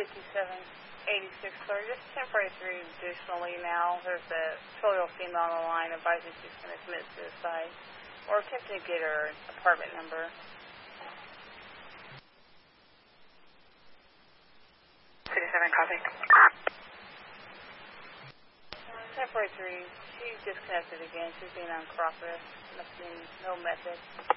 5786, sir. Just temporary through additionally now. There's a 12-year-old female on the line advising she's going to commit suicide or attempting to get her apartment number. 57, copy. Temporary 3, she's disconnected again. She's being uncooperative. No method.